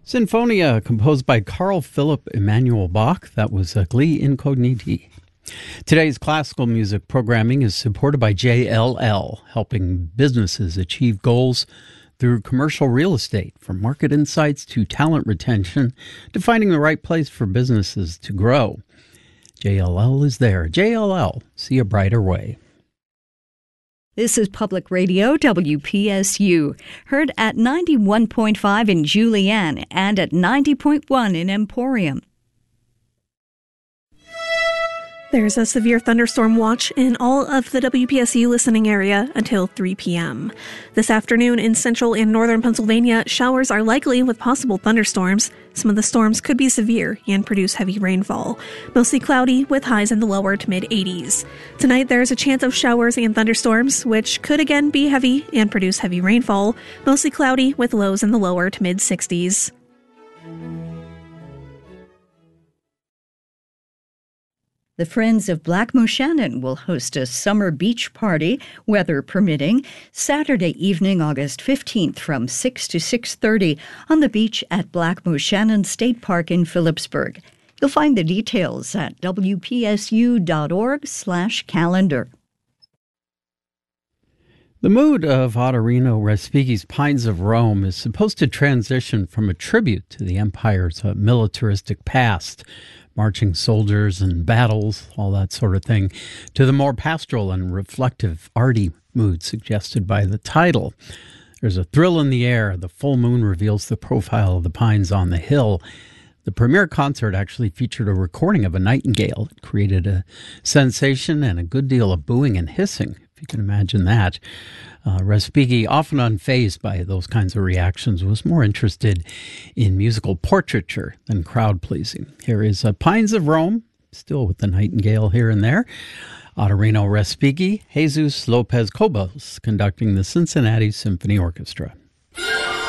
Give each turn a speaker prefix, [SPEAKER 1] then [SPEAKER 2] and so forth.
[SPEAKER 1] Sinfonia, composed by Carl Philipp Emanuel Bach. That was Gli Incogniti. Today's classical music programming is supported by JLL, helping businesses achieve goals through commercial real estate, from market insights to talent retention to finding the right place for businesses to grow. JLL is there. JLL, see a brighter way.
[SPEAKER 2] This is Public Radio WPSU, heard at 91.5 in Julian and at 90.1 in Emporium.
[SPEAKER 3] There's a severe thunderstorm watch in all of the WPSU listening area until 3 p.m. This afternoon in central and northern Pennsylvania, showers are likely with possible thunderstorms. Some of the storms could be severe and produce heavy rainfall. Mostly cloudy with highs in the lower to mid-80s. Tonight there's a chance of showers and thunderstorms, which could again be heavy and produce heavy rainfall. Mostly cloudy with lows in the lower to mid-60s.
[SPEAKER 2] The Friends of Black Moshannon will host a summer beach party, weather permitting, Saturday evening, August 15th from 6 to 6:30 on the beach at Black Moshannon State Park in Phillipsburg. You'll find the details at wpsu.org/calendar.
[SPEAKER 1] The mood of Ottorino Respighi's Pines of Rome is supposed to transition from a tribute to the empire's militaristic past, marching soldiers and battles, all that sort of thing, to the more pastoral and reflective, arty mood suggested by the title. There's a thrill in the air. The full moon reveals the profile of the pines on the hill. The premiere concert actually featured a recording of a nightingale. It created a sensation and a good deal of booing and hissing, if you can imagine that. Respighi, often unfazed by those kinds of reactions, was more interested in musical portraiture than crowd-pleasing. Here is Pines of Rome, still with the nightingale here and there. Ottorino Respighi, Jesus Lopez Cobos conducting the Cincinnati Symphony Orchestra.